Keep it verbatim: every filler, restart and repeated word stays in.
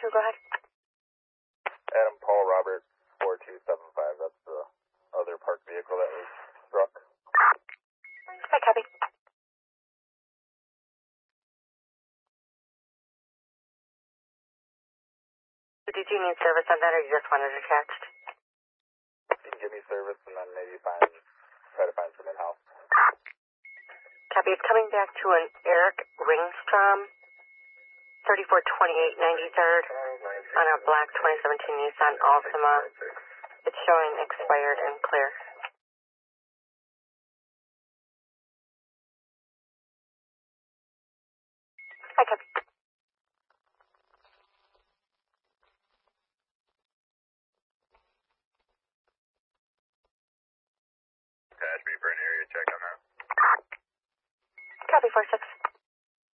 Go ahead. Adam Paul Robert four two seven five. That's the other parked vehicle that was struck. Hi, copy. Did you need service on that, or you just wanted it attached? You can give me service and then maybe find, try to find some in-house. Copy. It's coming back to an Eric Ringstrom, thirty-four twenty-eight ninety-third, on a black twenty seventeen Nissan Altima. It's showing expired and clear. Hi, copy. Ask me for an area check on that. Copy, four six.